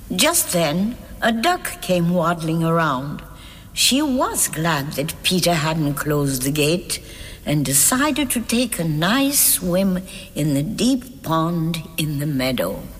Just then, a duck came waddling around. She was glad that Peter hadn't closed the gate and decided to take a nice swim in the deep pond in the meadow.